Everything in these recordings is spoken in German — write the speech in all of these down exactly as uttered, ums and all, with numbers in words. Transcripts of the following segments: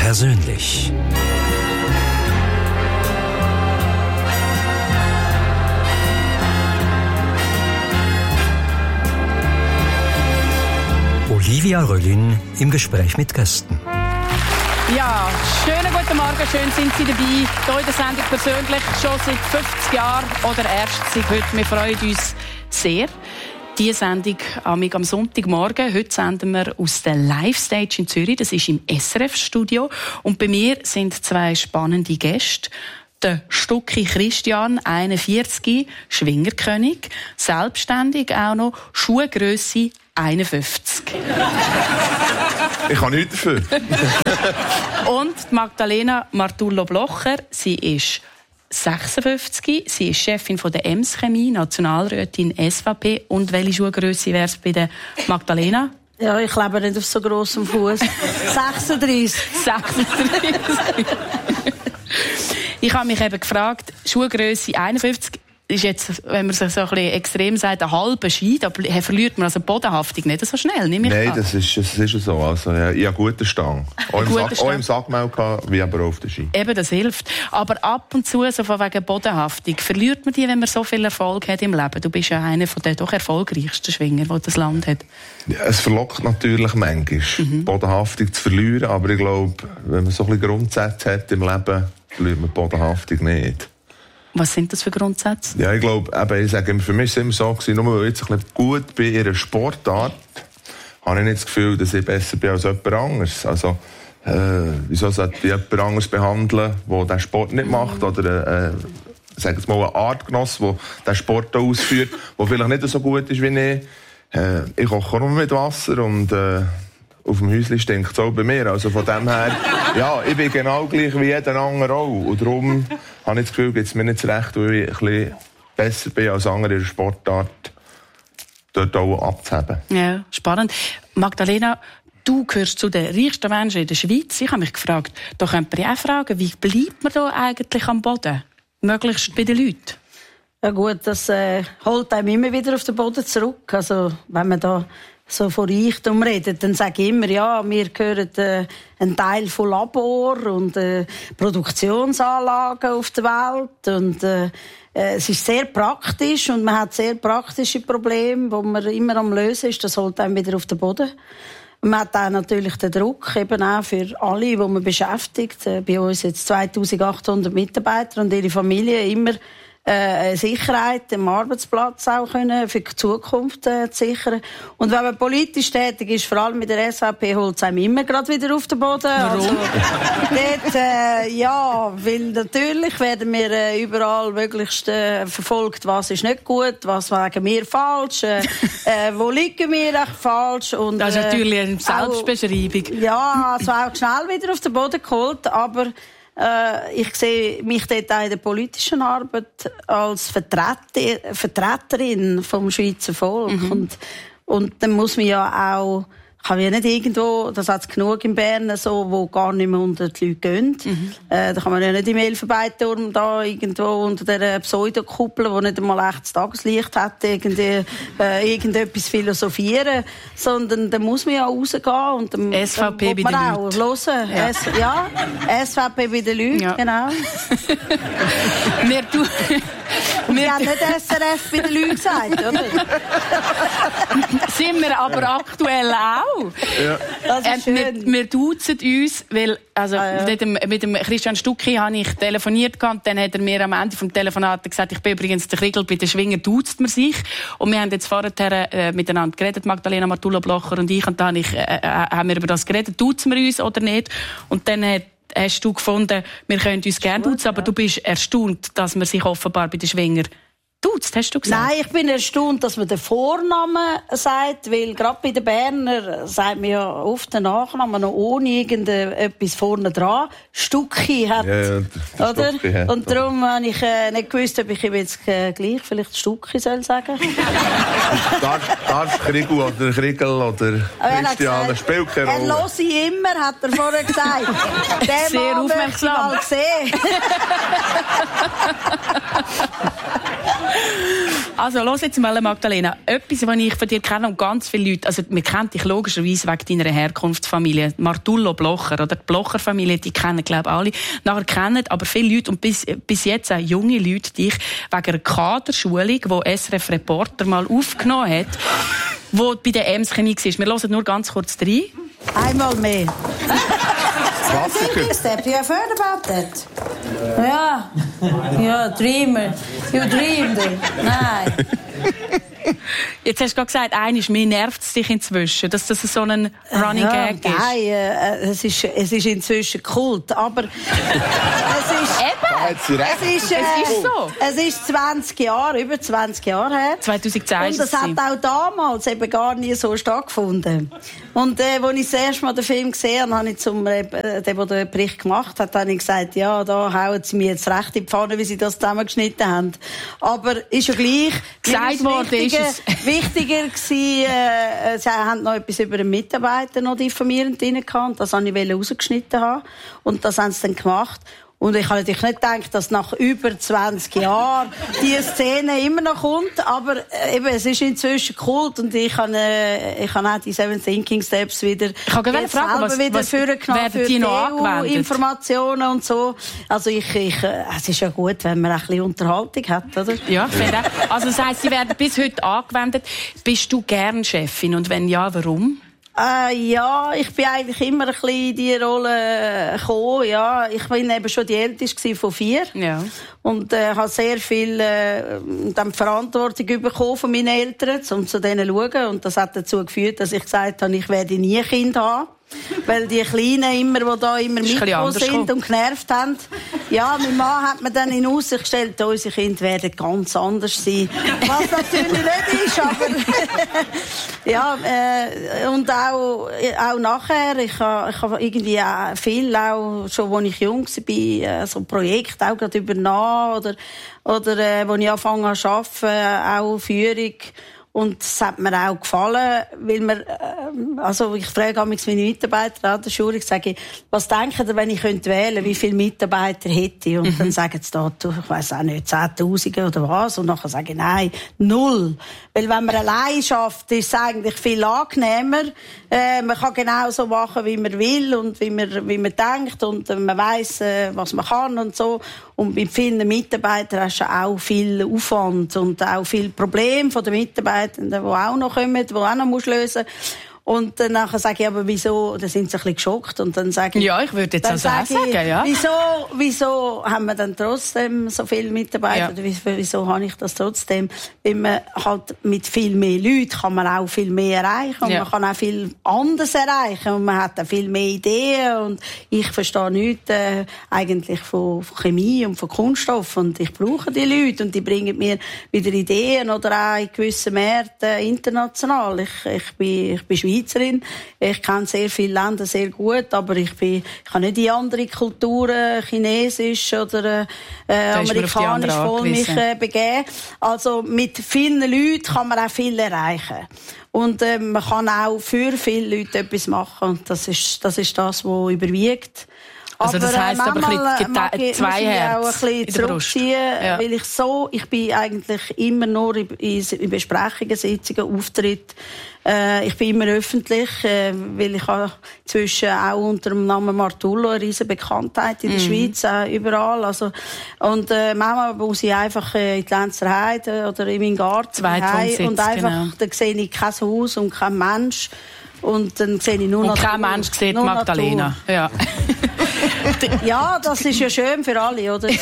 persönlich. Olivia Röllin im Gespräch mit Gästen. Ja, schönen guten Morgen, schön sind Sie dabei. Hier in der Sendung persönlich schon seit fünfzig Jahren oder erst seit heute. Wir freuen uns sehr. Diese Sendung am Sonntagmorgen. Heute senden wir aus der Live-Stage in Zürich. Das ist im S R F-Studio. Und bei mir sind zwei spannende Gäste. Der Stucki Christian, einundvierzig, Schwingerkönig, selbstständig auch noch, Schuhgrösse einundfünfzig. Ich kann nichts dafür. Und Magdalena Martullo-Blocher, sie ist sechsundfünfzig, sie ist Chefin von der Ems Chemie, Nationalrätin S V P. Und welche Schuhgrösse wäre es bei der Magdalena? Ja, ich lebe nicht auf so grossem Fuß. sechsunddreißig. sechsunddreißig. Ich habe mich eben gefragt, Schuhgrösse einundfünfzig ist jetzt, wenn man es so ein bisschen extrem sagt, ein halber Ski, da verliert man also Bodenhaftung nicht so schnell, nehme ich Nein, an. das ist, das ist so. Also, ja, ich habe gute Stange. Auch im, Sack, auch im Sackmehl wie aber auch auf der Ski. Eben, das hilft. Aber ab und zu, so von wegen Bodenhaftung, verliert man die, wenn man so viel Erfolg hat im Leben? Du bist ja einer von den doch erfolgreichsten Schwinger, die das Land hat. Ja, es verlockt natürlich manchmal, mhm. Bodenhaftung zu verlieren, aber ich glaube, wenn man so ein bisschen Grundsätze hat im Leben, verliert man Bodenhaftung nicht. Was sind das für Grundsätze? Ja, ich glaube, eben, ich sage, für mich war es immer so, gewesen, nur weil ich jetzt ein bisschen gut bin in einer Sportart, habe ich nicht das Gefühl, dass ich besser bin als jemand anderes. Also, äh, wieso sollte ich jemand anderes behandeln, der diesen Sport nicht macht, oder äh, sag jetzt mal, ein Artgenoss, der diesen Sport ausführt, der vielleicht nicht so gut ist wie ich. Äh, ich koche nur mit Wasser und äh, auf dem Häuschen stinkt es auch bei mir. Also von dem her, ja, ich bin genau gleich wie jeder andere auch. Und darum habe ich das Gefühl, geht es mir nicht recht, weil ich ein bisschen besser bin als andere in der Sportart, dort auch abzuheben. Ja, spannend. Magdalena, du gehörst zu den reichsten Menschen in der Schweiz. Ich habe mich gefragt, da könnte man ja auch fragen, wie bleibt man da eigentlich am Boden? Möglichst bei den Leuten? Ja gut, das äh, holt einem immer wieder auf den Boden zurück. Also wenn man da so von Reichtum redet, dann sage ich immer, ja, wir gehören äh, ein Teil von Labor und äh, Produktionsanlagen auf der Welt und äh, äh, es ist sehr praktisch und man hat sehr praktische Probleme, die man immer am lösen ist. Das holt einem wieder auf den Boden. Und man hat auch natürlich den Druck, eben auch für alle, die man beschäftigt. Äh, bei uns jetzt zweitausendachthundert Mitarbeiter und ihre Familie immer Äh, Sicherheit am Arbeitsplatz auch können, für die Zukunft äh, zu sichern. Und wenn man politisch tätig ist, vor allem mit der S V P, holt es einem immer gerade wieder auf den Boden. Warum? Also, dort, äh, ja, weil natürlich werden wir äh, überall möglichst äh, verfolgt, was ist nicht gut, was wegen mir falsch, äh, äh, wo liegen wir echt falsch. Und, das ist natürlich eine äh, Selbstbeschreibung. Auch, ja, also auch schnell wieder auf den Boden geholt, aber Äh, ich sehe mich dort auch in der politischen Arbeit als Vertreter, Vertreterin vom Schweizer Volk. Mhm. Und, und dann muss man ja auch, kann man ja nicht irgendwo, das hat es genug in Bern, so, wo gar nicht mehr unter die Leute gehen. Mhm. Äh, da kann man ja nicht im Elfenbeinturm da irgendwo unter der Pseudokuppel, die nicht einmal echtes Tageslicht hat, irgendwie, äh, irgendetwas philosophieren, sondern da muss man ja rausgehen und dann, S V P bei den auch hören. Ja. S- ja, S V P bei den Leuten, ja. Genau. wir du wir haben nicht S R F bei den Leuten gesagt, oder? Sind wir aber aktuell auch. Ja. Das ist äh, schön. wir, wir duzen uns, weil also ah, ja. mit, dem, mit dem Christian Stucki habe ich telefoniert und dann hat er mir am Ende des Telefonats gesagt, ich bin übrigens der Kriegel, bei den Schwinger duzt man sich. Und wir haben jetzt vorher äh, miteinander geredet, Magdalena Martullo-Blocher und ich, und dann ich, äh, äh, haben wir über das geredet, duzen wir uns oder nicht? Und dann hat hast du gefunden, wir können uns gerne duzen, aber du bist erstaunt, dass man sich offenbar bei den Schwinger duzt, hast du gesagt? Nein, ich bin erstaunt, dass man den Vornamen sagt, weil gerade bei den Berner sagt man ja oft den Nachnamen noch ohne irgendetwas vorne dran. Stucki hat, ja, ja, oder? Stucki hat, und darum habe ich äh, nicht gewusst, ob ich ihm jetzt äh, gleich vielleicht Stucki soll sagen. Darf Kriegel oder Kriegel oder Christiane, spielt keine Rolle. Er höre ich immer, hat er vorher gesagt. Der sehr Mann aufmerksam. möchte ich mal sehen. Also, los jetzt mal, Magdalena. Etwas, was ich von dir kenne und ganz viele Leute, also wir kennen dich logischerweise wegen deiner Herkunftsfamilie, Martullo Blocher, oder die Blocher-Familie, die kennen, glaube ich, alle. Nachher kennen aber viele Leute und bis, bis jetzt auch junge Leute dich wegen einer Kaderschulung, die S R F Reporter mal aufgenommen hat, wo bei der Ems Chemie war. Wir hören nur ganz kurz rein. Einmal mehr. Thinking step, you have heard about that? Ja, ja, Dreamer. You dreamed it. Nein. Jetzt hast du gerade gesagt, eines, mir nervt es dich inzwischen, dass das so ein Running ja, Gag ist. Nein, äh, es, ist, es ist inzwischen Kult, aber es ist... Eben! Es ist, äh, es ist so. Es ist zwanzig Jahre, über zwanzig Jahre her. zweitausendzehn Und das hat auch damals eben gar nie so stattgefunden. Und äh, als ich das erste Mal den Film gesehen habe, habe ich zum äh, der, der den Bericht gemacht hat, habe ich gesagt, ja, da hauen sie mir jetzt recht in die Pfanne, wie sie das zusammengeschnitten haben. Aber ist ja gleich. Gesagt worden ist es. Wichtiger gewesen, äh, sie haben noch etwas über einen Mitarbeiter noch diffamierend drin gehabt. Das wollte ich rausgeschnitten haben. Und das haben sie dann gemacht. Und ich habe natürlich nicht gedacht, dass nach über zwanzig Jahren diese Szene immer noch kommt, aber äh, eben, es ist inzwischen Kult und ich habe, äh, ich habe auch die Seven Thinking Steps wieder, ich habe jetzt fragen, selber was, wieder was vorgenommen für die E U-Informationen und so. Also ich, ich, äh, es ist ja gut, wenn man ein bisschen Unterhaltung hat, oder? Ja, ich finde auch. Also das heisst, sie werden bis heute angewendet. Bist du gern Chefin und wenn ja, warum? Äh, ja, ich bin eigentlich immer ein bisschen in diese Rolle gekommen, ja. Ich bin eben schon die Älteste von vier. Ja. Und, äh, habe sehr viel, äh, dann Verantwortung bekommen von meinen Eltern, um zu denen zu schauen. Und das hat dazu geführt, dass ich gesagt habe, ich werde nie ein Kind haben. Weil die Kleinen immer, die da immer mitgekommen sind und genervt haben. Ja, mein Mann hat mir dann in Aussicht gestellt, unsere Kinder werden ganz anders sein. Was natürlich nicht ist, aber ja, äh, und auch, auch nachher, ich habe ich ha irgendwie auch viel, auch schon als ich jung war, so Projekte auch gerade übernommen oder, oder äh, als ich angefangen habe zu arbeiten, auch Führung. Und es hat mir auch gefallen, weil wir, äh, also ich frage meine Mitarbeiter an der Schule, ich sage, was denken ihr, wenn ich wählen könnte, wie viele Mitarbeiter hätte ich? Und mhm. dann sagen sie da, ich weiss auch nicht, zehntausend oder was. Und nachher sage ich, nein, null. Weil wenn man allein schafft, ist es eigentlich viel angenehmer. Äh, man kann genau so machen, wie man will und wie man, wie man denkt und äh, man weiss, äh, was man kann und so. Und bei vielen Mitarbeitern hast du auch viel Aufwand und auch viel Probleme von den Mitarbeitern, die auch noch kommen, die auch noch lösen musst. Und dann nachher sage ich, aber wieso, da sind sie ein bisschen geschockt. Und dann sage ich, ja, ich würde jetzt also auch sagen, ich, ja. Wieso, wieso haben wir dann trotzdem so viele Mitarbeiter? Ja. Oder wieso, wieso habe ich das trotzdem? Weil man halt mit viel mehr Leuten kann man auch viel mehr erreichen. Und ja. man kann auch viel anderes erreichen. Und man hat auch viel mehr Ideen. Und ich verstehe nichts, äh, eigentlich von, von Chemie und von Kunststoff. Und ich brauche die Leute. Und die bringen mir wieder Ideen oder auch in gewissen Märkten international. Ich, ich bin, ich bin Schweizerin. Ich kenne sehr viele Länder sehr gut, aber ich bin, ich kann nicht in andere Kulturen, chinesisch oder äh, amerikanisch, voll mich äh, begeben. Also mit vielen Leuten kann man auch viel erreichen. Und äh, man kann auch für viele Leute etwas machen. Und das ist das, ist das was überwiegt. Also das aber, heisst äh, aber ein bisschen zwei Herzen auch ein bisschen zurückziehen, ja. Weil ich so, ich bin eigentlich immer nur in, in Besprechungen, Sitzungen, Auftritte. Äh, ich bin immer öffentlich, äh, weil ich habe inzwischen auch unter dem Namen Martullo eine riesige Bekanntheit in der mm. Schweiz, äh, überall. Also, und äh, manchmal muss ich einfach äh, in die Lenzer Heide oder in meinen Garten heim, und einfach, genau. Dann sehe ich kein Haus und kein Mensch. Und dann sehe ich nur noch. Und kein Mensch sieht Magdalena. Ja. Ja, das ist ja schön für alle, oder?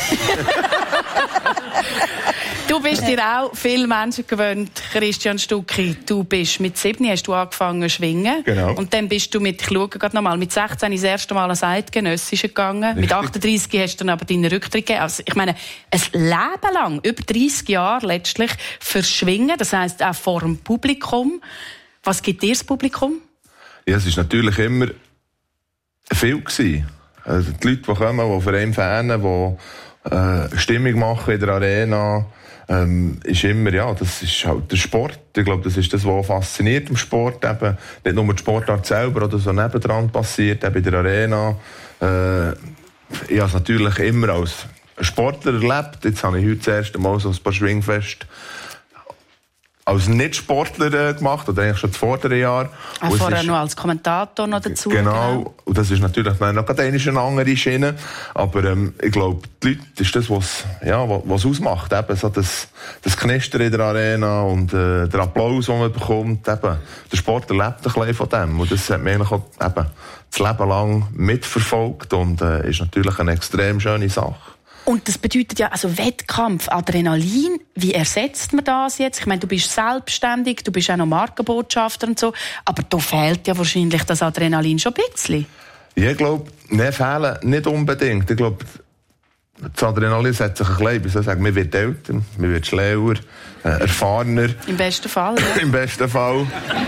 Du bist dir auch viele Menschen gewöhnt, Christian Stucki. Du bist mit sieben hast du angefangen zu schwingen. Genau. Und dann bist du mit, ich schaue gerade nochmal, mit sechzehn das erste Mal als Eidgenössische gegangen. Richtig. Mit achtunddreissig hast du dann aber deinen Rücktritt gegeben. Also, ich meine, ein Leben lang, über dreissig Jahre letztlich, für Schwingen, das heisst auch vor dem Publikum. Was gibt dir das Publikum? Ja, es war natürlich immer viel gewesen. Also die Leute, die kommen, die für einen fanen, die äh, Stimmung machen in der Arena, ähm, ist immer, ja, das ist halt der Sport. Ich glaube, das ist das, was fasziniert im Sport. Eben, nicht nur die Sportart selber, oder so nebendran passiert, eben in der Arena. Äh, ich habe es natürlich immer als Sportler erlebt. Jetzt habe ich heute das erste Mal so ein paar Schwingfest als Nicht-Sportler äh, gemacht, oder eigentlich schon das vordere Jahr. Auch vorher noch als Kommentator noch dazu. Genau, genau. Und das ist natürlich noch eine andere Schiene. Aber ähm, ich glaube, die Leute, das ist das, was ja, was ausmacht. Eben so das, das Knistern in der Arena und äh, der Applaus, den man bekommt. Eben, der Sport erlebt ein bisschen von dem. Und das hat mich eigentlich auch eben, das Leben lang mitverfolgt und äh, ist natürlich eine extrem schöne Sache. Und das bedeutet ja, also Wettkampf, Adrenalin, wie ersetzt man das jetzt? Ich meine, du bist selbstständig, du bist auch noch Markenbotschafter und so, aber da fehlt ja wahrscheinlich das Adrenalin schon ein bisschen. Ja, ich glaube, ne, fehlen nicht unbedingt. Ich glaube, das Adrenalin setzt sich ein bisschen, wie soll ich sagen, man wird älter, man wird schlauer, äh, erfahrener. Im besten Fall, ja. Im besten Fall.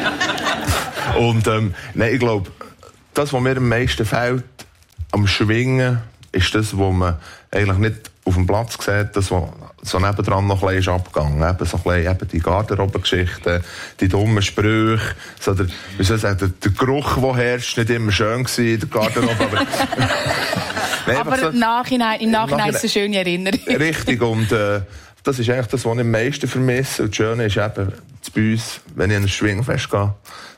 Und ähm, nein, ich glaube, das, was mir am meisten fehlt, am Schwingen, ist das, was man eigentlich nicht auf dem Platz sieht, das, was so nebendran noch ein bisschen ist abgegangen. Eben so ein bisschen, eben die Garderobengeschichten, die dummen Sprüche, so der, wie soll ich sagen, der, der Geruch, der herrscht, nicht immer schön gewesen in der Garderobe, aber... Nein, aber so, Nachhinein, im Nachhinein ist es eine schöne Erinnerung. Richtig, und äh, das ist eigentlich das, was ich am meisten vermisse. Und das Schöne ist eben, bei uns, wenn ich in ein Schwingfest gehe,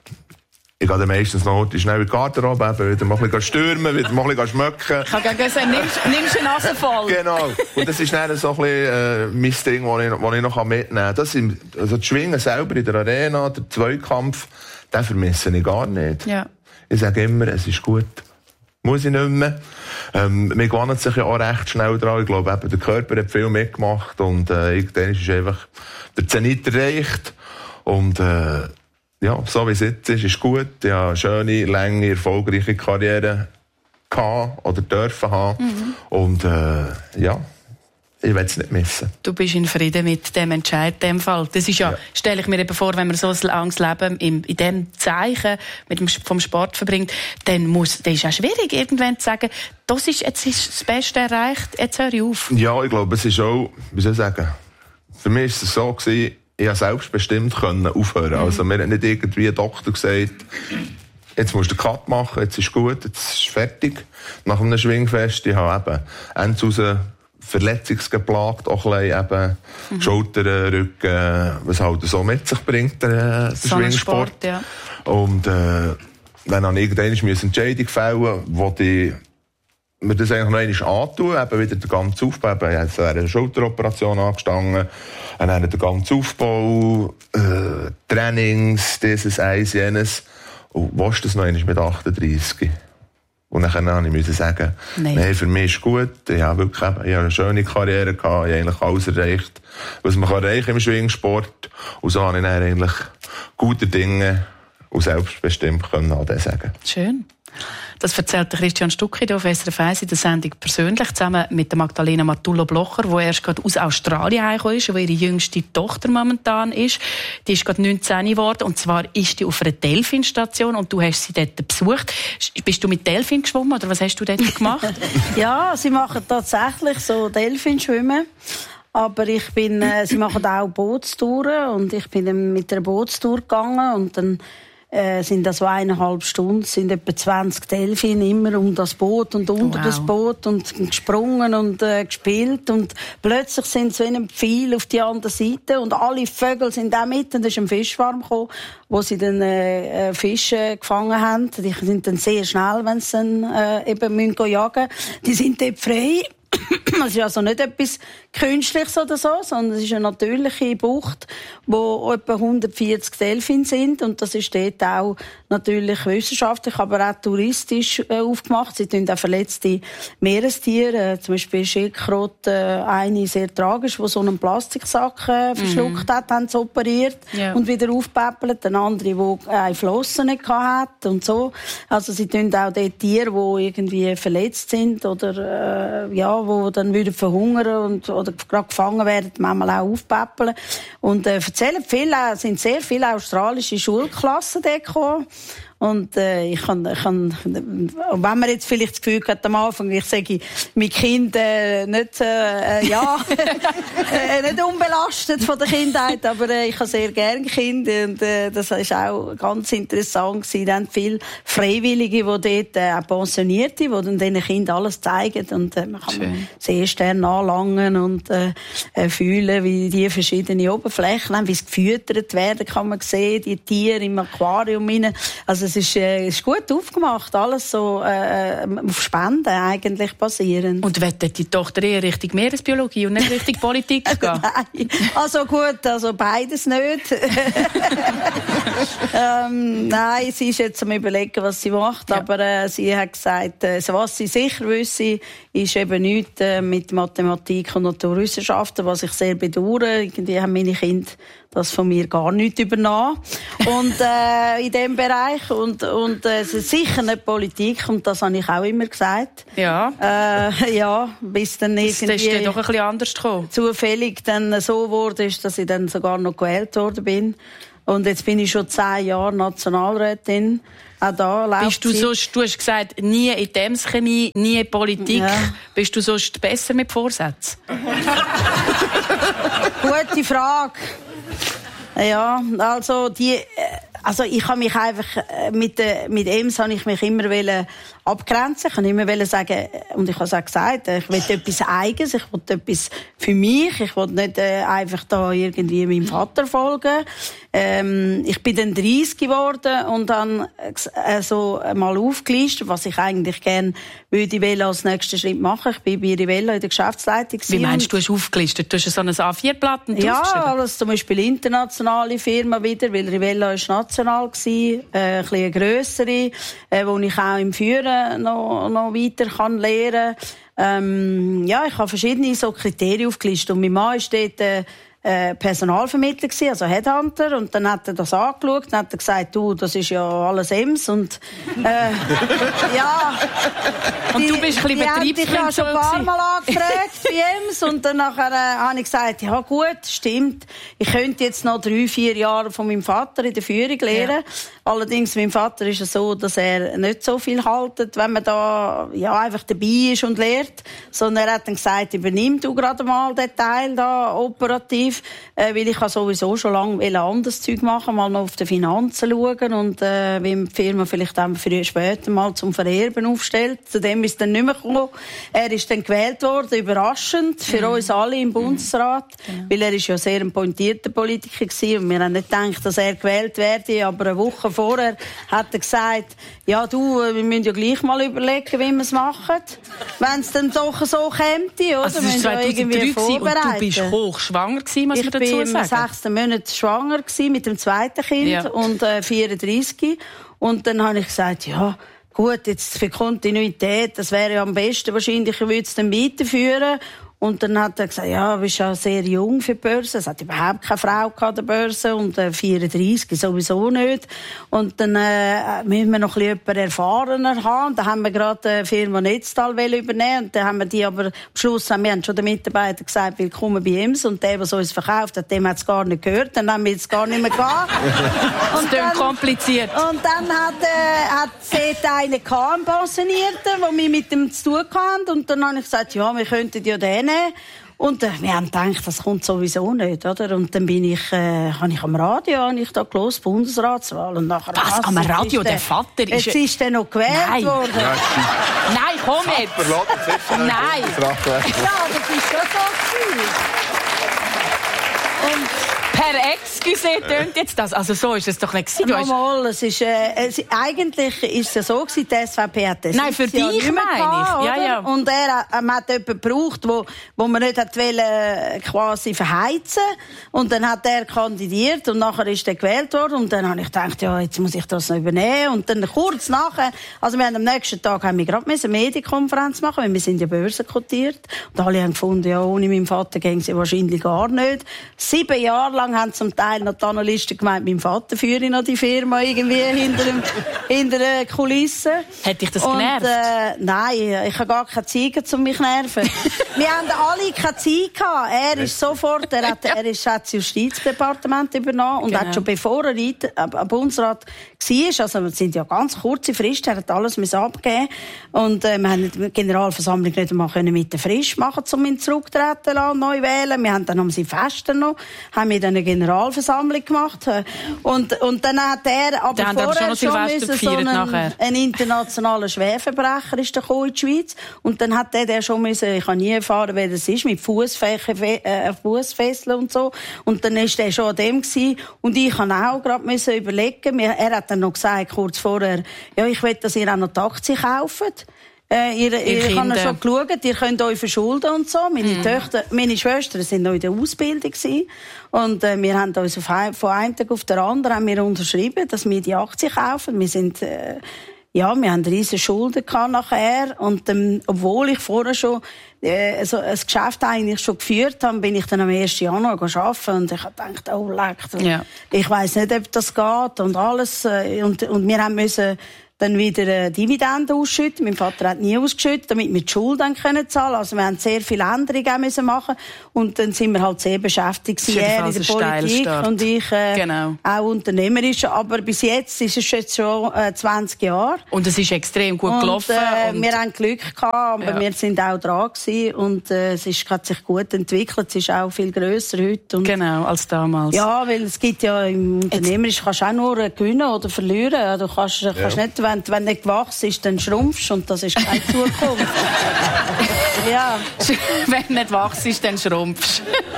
ich gehe dann meistens noch schnell in die Garderobe, eben, wieder mal ein bisschen stürmen, wieder mal ein bisschen schmecken. Ich kann gerne sagen, nimmst, nimmst eine Nase voll. Genau. Und das ist dann so ein bisschen äh, mein Ding, das ich, das ich noch mitnehmen kann. Das sind, also das Schwingen selber in der Arena, der Zweikampf, den vermisse ich gar nicht. Ja. Ich sage immer, es ist gut. Muss ich nicht mehr. Ähm, wir gewöhnen sich ja auch recht schnell dran. Ich glaube, eben, der Körper hat viel mitgemacht und äh, irgendwann ist einfach der Zenit erreicht. Und äh, ja, so wie es jetzt ist, ist gut. Ich habe eine schöne, lange, erfolgreiche Karriere gehabt oder dürfen haben. Mhm. Und äh, ja, ich will es nicht missen. Du bist in Frieden mit dem Entscheid, in dem Fall. Das ist ja, ja. stelle ich mir eben vor, wenn man so ein langes Leben in, in diesem Zeichen mit dem, vom Sport verbringt, dann muss, das ist auch schwierig, irgendwann zu sagen, das ist, jetzt ist das Beste erreicht, jetzt höre ich auf. Ja, ich glaube, es ist auch, wie soll ich sagen, für mich war es so gewesen, ich konnte selbstbestimmt aufhören. Mhm. Also, mir hat nicht irgendwie ein Doktor gesagt, jetzt musst du den Cut machen, jetzt ist gut, jetzt ist fertig. Nach einem Schwingfest, ich habe eben Ende raus verletzungsgeplagt, auch ein bisschen eben mhm. Schultern, Rücken, was halt so mit sich bringt, der, der so Schwingsport. Sport, ja. Und äh, dann habe ich irgendwann eine Entscheidung gefällt, wo ich mir das eigentlich noch einmal antun, eben wieder den ganzen Aufbau, eben, ich habe eine Schulteroperation angestanden, und dann den ganzen Aufbau, äh, Trainings, dieses, eins, jenes, und was das noch einmal mit achtunddreissig? Und dann musste ich sagen, Nein. nee, für mich ist gut, ich habe wirklich ich habe eine schöne Karriere gehabt, ich habe eigentlich alles erreicht, was man erreichen kann im Schwingsport, und so habe ich dann eigentlich gute Dinge und selbstbestimmt können an das sagen. Schön. Das erzählt Christian Stucki auf S R F eins in der Sendung persönlich, zusammen mit der Magdalena Matullo-Blocher, die erst gerade aus Australien heimgekommen ist, wo ihre jüngste Tochter momentan ist. Die ist gerade neunzehn geworden, und zwar ist die auf einer Delfinstation, und du hast sie dort besucht. Bist du mit Delfin geschwommen, oder was hast du dort gemacht? Ja, sie machen tatsächlich so Delfinschwimmen. Aber ich bin, äh, sie machen auch Bootstouren, und ich bin dann mit einer Bootstour gegangen, und dann Äh, sind das so eineinhalb Stunden, sind etwa zwanzig Delfine immer um das Boot und unter wow. das Boot und gesprungen und äh, gespielt, und plötzlich sind sie in einem Pfeil auf die andere Seite, und alle Vögel sind auch mit, und da ist ein Fischschwarm gekommen, wo sie dann äh, Fische gefangen haben. Die sind dann sehr schnell, wenn sie dann äh, eben müssen jagen. Die sind dort frei. Es ist also nicht etwas Künstliches oder so, sondern es ist eine natürliche Bucht, wo etwa hundertvierzig Delfine sind, und das ist dort auch natürlich wissenschaftlich, aber auch touristisch äh, aufgemacht. Sie tun auch verletzte Meerestiere, äh, zum Beispiel Schildkröte, äh, eine sehr tragisch, die so einen Plastiksack äh, verschluckt mhm. hat, haben sie operiert ja. und wieder aufgepäppelt. Eine andere, die eine Flosse nicht hatte und so. Also sie tun auch dort Tiere, die irgendwie verletzt sind oder äh, ja, wo dann wieder verhungern und oder gerade gefangen werden, manchmal auch aufpäppeln. Und äh, erzählen viele, sind sehr viele australische Schulklassen dort gekommen. Und äh, ich kann, ich kann, wenn man jetzt vielleicht das Gefühl hat am Anfang, ich sage, mein Kind äh, nicht, äh, ja, äh, nicht unbelastet von der Kindheit, aber äh, ich habe sehr gerne Kinder und äh, das ist auch ganz interessant gewesen. Dann viele Freiwillige, die dort äh, auch Pensionierte, die dann diesen Kindern alles zeigen und äh, man kann man sehr stern anlangen und äh, äh, fühlen, wie die verschiedenen Oberflächen haben, wie sie gefüttert werden, kann man sehen, die Tiere im Aquarium rein. Also es ist, äh, ist gut aufgemacht, alles so äh, auf Spenden eigentlich basierend. Und wird die Tochter eher Richtung Meeresbiologie und nicht Richtung Politik gehen? Nein, also gut, also beides nicht. ähm, nein, sie ist jetzt am Überlegen, was sie macht, ja. aber äh, sie hat gesagt, äh, was sie sicher wüsste, ist eben nichts äh, mit Mathematik und Naturwissenschaften, was ich sehr bedauere. Irgendwie haben meine Kinder das von mir gar nicht übernommen. Und, äh, in dem Bereich. Und, und, äh, es ist sicher nicht Politik. Und das habe ich auch immer gesagt. Ja. Äh, ja, bis dann irgendwie. Das ist doch ein bisschen anders gekommen. Zufällig dann so wurde, dass ich dann sogar noch gewählt worden bin. Und jetzt bin ich schon zehn Jahre Nationalrätin. Auch da Bist du sonst, du hast gesagt, nie in Demschemie, nie in Politik. Ja. Bist du sonst besser mit Vorsätzen? Gute Frage. Ja, also die, also ich habe mich einfach mit mit Ems habe ich mich immer wollen abgrenzen. Ich kann immer wollen sagen, und ich habe es auch gesagt, ich will etwas Eigenes, ich will etwas für mich, ich will nicht äh, einfach da irgendwie meinem Vater folgen. Ähm, ich bin dann dreißig geworden und dann äh, so mal aufgelistet, was ich eigentlich gerne würde ich als nächsten Schritt machen. Ich bin bei Rivella in der Geschäftsleitung. Wie meinst du, du hast aufgelistet? Du hast so ein A vier Blatt ja, alles zum Beispiel internationale Firma wieder, weil Rivella ist national gewesen, äh, ein bisschen grössere, äh, wo ich auch im Führen noch, noch weiter kann lernen. Ähm, ja, ich habe verschiedene so Kriterien aufgelistet und mein Mann ist dort äh, äh, Personalvermittler gewesen, also Headhunter, und dann hat er das angeschaut und hat er gesagt, du, das ist ja alles Ems und äh, ja. Und die, du bist ein bisschen Betriebsfreund. Ich habe schon ein paar Mal angefragt bei Ems und dann nachher äh, habe ich gesagt, ja gut, stimmt, ich könnte jetzt noch drei, vier Jahre von meinem Vater in der Führung lernen. Ja. Allerdings, mein Vater ist es so, dass er nicht so viel haltet, wenn man da ja einfach dabei ist und lehrt, sondern er hat dann gesagt, übernimm du gerade mal den Teil da operativ, äh, weil ich habe sowieso schon lange anderes Zeug machen, mal noch auf die Finanzen schauen und äh, wie die Firma vielleicht dann früher später mal zum Vererben aufstellt. Zu dem ist dann nicht mehr gekommen. Er ist dann gewählt worden, überraschend für mhm. uns alle im Bundesrat, mhm. weil er ist ja sehr ein pointierter Politiker gewesen und wir haben nicht gedacht, dass er gewählt werde, aber eine Woche vorher hat er gesagt, ja du, wir müssen ja gleich mal überlegen, wie wir es machen, wenn es dann doch so käme, oder? Also das war zweitausenddrei und du bist hochschwanger gewesen, muss ich man dazu sagen? Ich war im sechsten Monat schwanger gewesen, mit dem zweiten Kind ja. und äh, vierunddreißig. Und dann habe ich gesagt, ja gut, jetzt für Kontinuität, das wäre ja am besten wahrscheinlich, ich würde es dann weiterführen. Und dann hat er gesagt, ja, du bist ja sehr jung für die Börse. Es hat überhaupt keine Frau an der Börse und äh, vierunddreißig sowieso nicht. Und dann äh, müssen wir noch ein bisschen erfahrener haben. Da haben wir gerade die Firma Netztal übernehmen. Und dann haben wir die aber am Schluss haben wir haben schon den Mitarbeitern gesagt, willkommen bei Ems. Und der, der uns verkauft hat, dem hat es gar nicht gehört. Dann haben wir jetzt gar nicht mehr gehabt. Und dann kompliziert. Und dann hat äh, hat dort einen gehabt, einen Pensionierten, der wir mit dem zu tun hatten. Und dann habe ich gesagt, ja, wir könnten ja den. Und äh, wir haben gedacht, das kommt sowieso nicht, oder? Und dann bin ich, äh, habe ich am Radio, habe ich da gehört, Bundesratswahl. Und nachher, was? Was? Am Radio? Der, der Vater ist... Jetzt ist der noch gewählt Nein. worden. Ja, nein, komm jetzt. Nein. Ja, das ist schon so gewesen. Und per Excuse tönt jetzt das. Also so ist es doch nicht gewesen. Nochmal, es ist, äh, es, eigentlich ist es ja so gewesen, die S V P hat das Nein, für dich meine ich. Ja, ja. Und er äh, hat jemanden gebraucht, wo, wo man nicht hat wollen, äh, quasi verheizen. Und dann hat er kandidiert und nachher ist er gewählt worden. Und dann habe ich gedacht, ja, jetzt muss ich das noch übernehmen. Und dann kurz nachher, also wir haben am nächsten Tag haben wir gerade eine Medienkonferenz machen, weil wir sind ja börsenkotiert. Und alle haben gefunden, ja, ohne meinen Vater gehen sie wahrscheinlich gar nicht. Sieben Jahre lang haben zum Teil noch die Analysten gemeint, mein Vater führe noch die Firma irgendwie hinter, dem, hinter den Kulissen. Hat dich das und, genervt? Äh, nein, ich habe gar keine Zeit, um mich zu nerven. Wir haben alle keine Zeit gehabt. Er ist sofort, er hat, er ist, hat das Justizdepartement übernommen und genau. hat schon bevor er am Bundesrat war, also es sind ja ganz kurze Fristen, er hat alles abgeben und äh, wir haben die Generalversammlung nicht einmal mit der Frist machen, um ihn zurücktreten lassen, neu wählen. Wir haben dann um sie Festen noch, haben wir dann eine Generalversammlung gemacht und, und dann hat er aber dann vorher aber schon, schon müssen so einen, einen internationalen Schwerverbrecher ist der in die Schweiz und dann hat der, der schon müssen, ich habe nie erfahren, wer das ist, mit Fussfesseln äh, Fussfesseln und so und dann ist der schon an dem gewesen und ich habe auch gerade müssen überlegen, er hat dann noch gesagt, kurz vorher, ja, ich will, dass ihr auch noch die Aktien kauft. Äh, ihr, ihr, ich habe schon geschaut, ihr könnt euch verschulden und so. Meine mm. Töchter, meine Schwestern sind noch in der Ausbildung gewesen. Und äh, wir haben uns auf ein, von einem Tag auf den anderen haben wir unterschrieben, dass wir die Aktien kaufen. Wir sind, äh, ja, wir haben riesige Schulden gehabt nachher. Und ähm, obwohl ich vorher schon äh, so ein Geschäft eigentlich schon geführt habe, bin ich dann am ersten Januar arbeiten und ich habe gedacht, oh leck, ja. ich weiss nicht, ob das geht und alles. Äh, und, und wir haben müssen dann wieder äh, Dividenden ausschütten. Mein Vater hat nie ausgeschüttet, damit wir die Schulden können zahlen. Also wir haben sehr viele Änderungen müssen machen und dann sind wir halt sehr beschäftigt. Er in der Politik und ich äh, genau. auch unternehmerisch. Aber bis jetzt ist es jetzt schon äh, zwanzig Jahre. Und es ist extrem gut gelaufen. Und, äh, und wir haben Glück gehabt, aber ja. wir sind auch dran gewesen und äh, es ist, hat sich gut entwickelt. Es ist auch viel grösser heute. Und genau, als damals. Ja, weil es gibt ja im Unternehmerisch kannst du auch nur gewinnen oder verlieren. Du kannst, ja. kannst nicht, wenn Wenn du nicht gewachsen bist, dann schrumpfst und das ist keine Zukunft. ja. Wenn du nicht wachst, dann schrumpfst.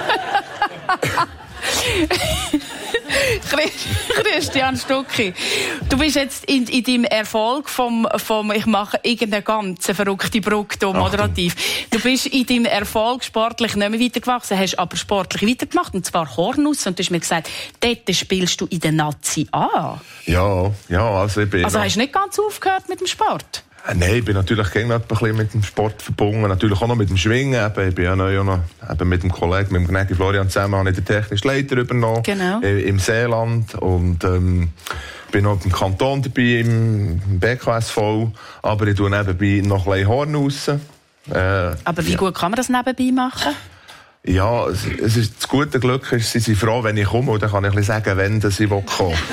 Christian Stucki, du bist jetzt in, in deinem Erfolg vom, vom ich mache irgendeine ganz verrückte Brücke moderativ. Du bist in deinem Erfolg sportlich nicht mehr weitergewachsen, hast aber sportlich weitergemacht, und zwar Hornussen. Und du hast mir gesagt, dort spielst du in der Nazi A. Ja, ja, also ich bin... Also hast du nicht ganz aufgehört mit dem Sport? Nein, ich bin natürlich gegen ein bisschen mit dem Sport verbunden, natürlich auch noch mit dem Schwingen. Ich bin ja noch, ja noch eben mit dem Kollegen, mit dem Gnägi Florian zusammen, habe ich den technischen Leiter übernommen, genau. im Seeland, und ähm, bin noch im Kanton dabei, im B K S V, aber ich tue nebenbei noch ein bisschen Hornussen. Äh, aber wie ja. gut kann man das nebenbei machen? Ja, es, es ist, das gute Glück ist, sie sind froh, wenn ich komme, und dann kann ich ein bisschen sagen, wenn ich kommen will.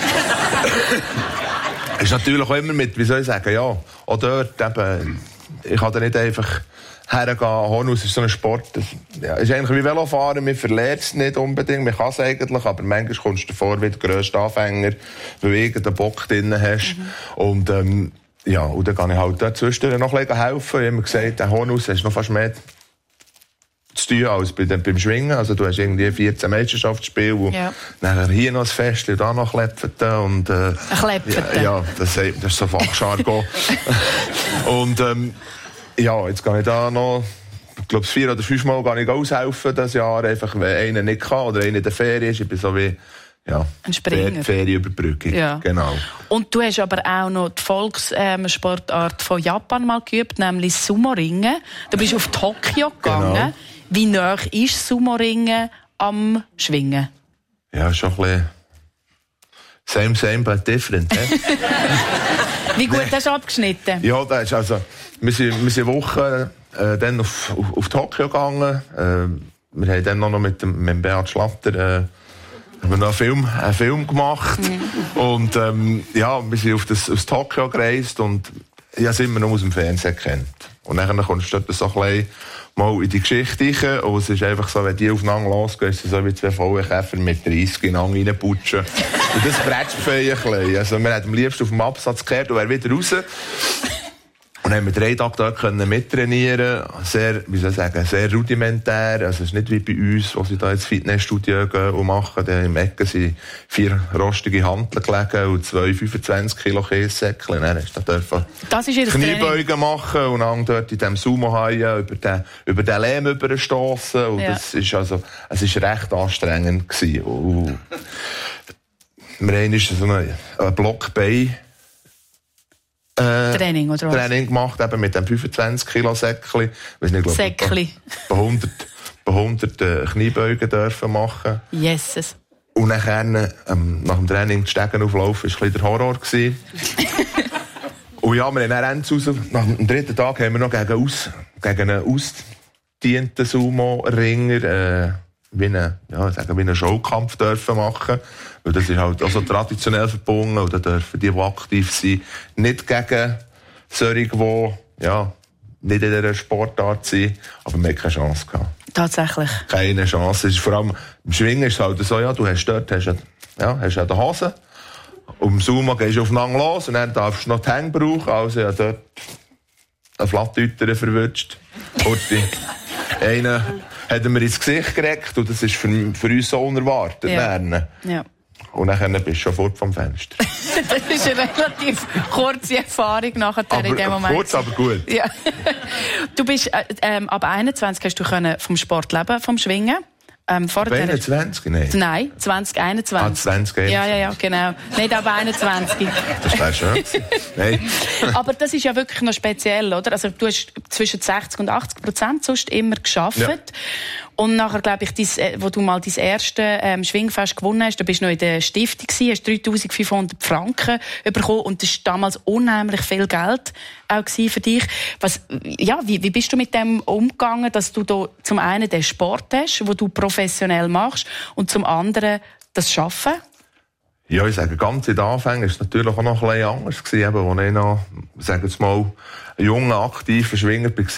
Es ist natürlich auch immer mit, wie soll ich sagen, ja, auch dort eben, ich kann da nicht einfach hergehen. Hornuss ist so ein Sport, das ja, ist eigentlich wie Velofahren, man verliert es nicht unbedingt, man kann es eigentlich, aber manchmal kommst du davor wie der grösste Anfänger, weil du irgendeinen Bock drin hast. Mhm. Und, ähm, ja, und dann kann ich halt dazwischen noch ein bisschen helfen. Ich habe mir gesagt, der Hornuss ist noch fast mehr zu tun als bei dem, beim Schwingen. Also du hast irgendwie vierzehn Meisterschaftsspiele, wo ja. nachher hier noch ein Fest, da noch Klepfeten und äh, ein Klepfeten? Ja, ja, das, das ist so Fachjargon. Und ähm, ja, jetzt kann ich da noch, ich glaube vier oder fünf Mal kann ich aushelfen das Jahr, einfach wenn einer nicht kann oder einer in der Ferien ist. Ich bin so wie ja, ein Springer. Ferienüberbrückung. Ja. Genau. Und du hast aber auch noch die Volkssportart ähm, von Japan mal geübt, nämlich Sumo-Ringen. Du bist auf Tokio gegangen. Genau. Wie nah ist Sumo-Ringen am Schwingen? Ja, schon ein bisschen same, same, but different. Wie gut hast du abgeschnitten? Ja, das ist also, wir sind, wir sind Wochen äh, dann auf, auf, auf Tokio gegangen. Äh, wir haben dann noch mit dem, mit dem Beat Schlatter äh, haben wir noch einen Film, einen Film gemacht. Mhm. Und ähm, ja, wir sind auf das, aus Tokio gereist und ich habe es immer noch aus dem Fernsehen gekannt. Und dann kommst du dort so ein bisschen mal in die Geschichte rein. Und es ist einfach so, wenn die aufeinander losgehen, ist es so wie zwei vollen Käfer mit dreißig ineinander reinputschen. Und das bretscht ein bisschen. Also, wir hätten am liebsten auf dem Absatz gekehrt und wäre wieder raus. Und dann haben wir drei Tage dort können mittrainieren. Sehr, wie soll ich sagen, sehr rudimentär. Also, es ist nicht wie bei uns, wo sie da ins Fitnessstudio gehen und machen. Da im Ecken sind vier rostige Hanteln gelegen und zwei fünfundzwanzig Kilo Käsesäckchen. Dann hast du da dürfen Kniebeugen machen und dann dort in diesem Sumo-Haien über den, über den Lehm überstossen. Und ja. das ist also, es ist recht anstrengend gewesen. Und wir haben so einen, einen Blockbein Äh, Training, oder was? Training gemacht, eben mit dem fünfundzwanzig Kilo Säckchen. Säckchen. Bei hundert, bei hundert äh, Kniebeugen dürfen machen. Yeses. Und nachher, ähm, nach dem Training die Stegen auflaufen, war ein bisschen der Horror. Und ja, wir haben dann Ende raus, nach dem dritten Tag haben wir noch gegen, aus, gegen einen ausgedienten Sumo-Ringer äh, wie einen, ja, sagen, wie einen Showkampf dürfen machen. Weil das ist halt also traditionell verbunden und da dürfen die, die aktiv sind, nicht gegen solche, die ja, nicht in dieser Sportart sind, aber wir hatten keine Chance gehabt. Tatsächlich. Keine Chance. Es ist vor allem, im Schwingen ist es halt so, ja, du hast dort, hast ja, ja, hast ja die Hose. Und im Sumo gehst du aufeinander los und dann darfst du noch die Hänge brauchen. Also ja, dort eine Flattüter verwünscht. Kurti. Einen hat mir ins Gesicht gereckt und das ist für, für uns so unerwartet. Ja. Ja. Und dann bist du schon fort vom Fenster. Das ist eine relativ kurze Erfahrung nachher aber, in dem Moment. Kurz, aber gut. Ja. Du bist, äh, ähm, ab einundzwanzig hast du können vom Sport leben, vom Schwingen. Ähm, ab einundzwanzig? Nein. Nein, zwanzig einundzwanzig. Ah, zwanzig einundzwanzig. Ja, ja, ja, genau. Nicht ab einundzwanzig. Das wäre schön. Nein. Aber das ist ja wirklich noch speziell, oder? Also du hast zwischen sechzig und achtzig Prozent sonst immer geschafft. Ja. Und nachher, glaube ich, dies, wo du mal dein erste ähm, Schwingfest gewonnen hast, da bist du noch in der Stiftung gewesen, hast dreitausendfünfhundert Franken bekommen und das war damals unheimlich viel Geld auch für dich. Was, ja, wie, wie bist du mit dem umgegangen, dass du da zum einen den Sport hast, den du professionell machst, und zum anderen das Schaffen? Ja, ich sage, ganz in den Anfängen war es natürlich auch noch ein bisschen anders gewesen, als ich noch, sagen wir mal, ein junger, aktiver Schwinger war.